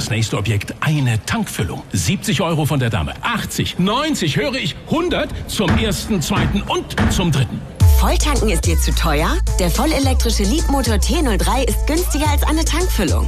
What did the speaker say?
das nächste Objekt eine Tankfüllung. 70 € von der Dame, 80, 90, höre ich, 100 zum ersten, zweiten und zum dritten. Volltanken ist dir zu teuer? Der vollelektrische Leapmotor T03 ist günstiger als eine Tankfüllung.